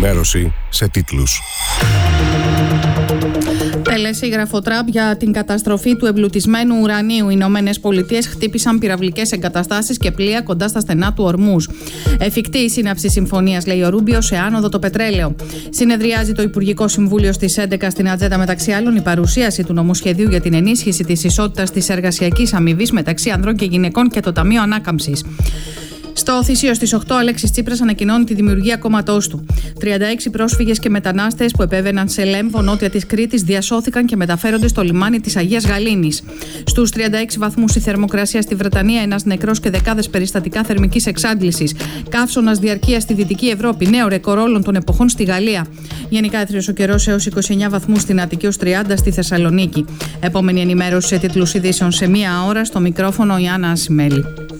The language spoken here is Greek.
ενημέρωση σε τίτλους. Τελεσίγραφο Τραμπ για την καταστροφή του εμπλουτισμένου ουρανίου. Οι Ηνωμένες Πολιτείες χτύπησαν πυραυλικές εγκαταστάσεις και πλοία κοντά στα στενά του Ορμούζ. Εφικτή η σύναψη συμφωνίας, λέει ο Ρούμπιο, σε άνοδο το πετρέλαιο. Συνεδριάζει το Υπουργικό Συμβούλιο στις 11 στην ατζέντα, μεταξύ άλλων, η παρουσίαση του νομοσχεδίου για την ενίσχυση της ισότητας της εργασιακής αμοιβής μεταξύ ανδρών και γυναικών και το Ταμείο Ανάκαμψης. Στο Θησίο στις 8 ο Αλέξης Τσίπρας ανακοινώνει τη δημιουργία κόμματός του. 36 πρόσφυγες και μετανάστες που επέβαιναν σε Λέμβο, νότια της Κρήτης, διασώθηκαν και μεταφέρονται στο λιμάνι της Αγίας Γαλήνης. Στους 36 βαθμούς η θερμοκρασία στη Βρετανία, ένας νεκρός και δεκάδες περιστατικά θερμικής εξάντλησης. Καύσωνας διαρκείας στη Δυτική Ευρώπη, νέο ρεκόρ όλων των εποχών στη Γαλλία. Γενικά έθριος ο καιρός έως 29 βαθμούς στην Αττική, ως 30 στη Θεσσαλονίκη. Επόμενη ενημέρωση σε τίτλους ειδήσεων σε μία ώρα. Στο μικρόφωνο η Άννα Ασημέλη.